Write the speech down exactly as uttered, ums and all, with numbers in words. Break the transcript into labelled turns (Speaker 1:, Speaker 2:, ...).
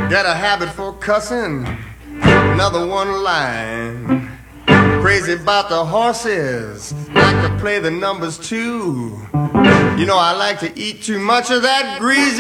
Speaker 1: Got a habit for cussing, another one line. Crazy about the horses, like to play the numbers too. You know I like to eat too much of that greasy